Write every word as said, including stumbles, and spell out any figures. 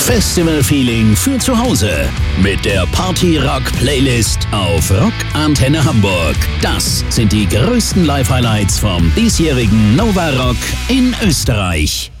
Festival-Feeling für zu Hause mit der Party-Rock-Playlist auf Rock Antenne Hamburg. Das sind die größten Live-Highlights vom diesjährigen Nova Rock in Österreich.